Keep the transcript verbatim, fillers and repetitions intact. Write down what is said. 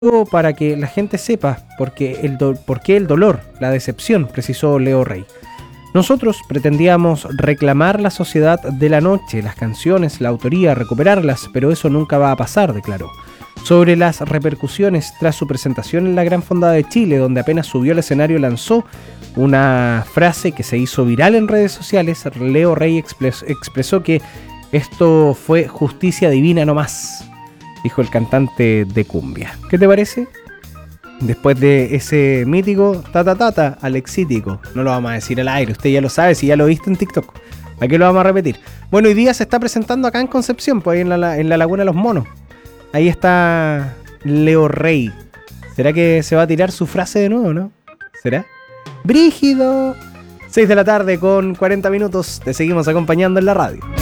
para que la gente sepa por qué el, do- por qué el dolor, la decepción, precisó Leo Rey. Nosotros pretendíamos reclamar la sociedad de la noche, las canciones, la autoría, recuperarlas, pero eso nunca va a pasar, declaró. Sobre las repercusiones tras su presentación en la Gran Fonda de Chile, donde apenas subió al escenario lanzó una frase que se hizo viral en redes sociales, Leo Rey expres- expresó que esto fue justicia divina nomás, dijo el cantante de cumbia. ¿Qué te parece? Después de ese mítico tata tata alexítico, no lo vamos a decir al aire, usted ya lo sabe, si ya lo viste en TikTok. ¿A qué lo vamos a repetir? Bueno, hoy día se está presentando acá en Concepción, pues ahí en la, en la Laguna de los Monos. Ahí está Leo Rey. ¿Será que se va a tirar su frase de nuevo, no? ¿Será? ¡Brígido! seis de la tarde con cuarenta minutos, te seguimos acompañando en la radio.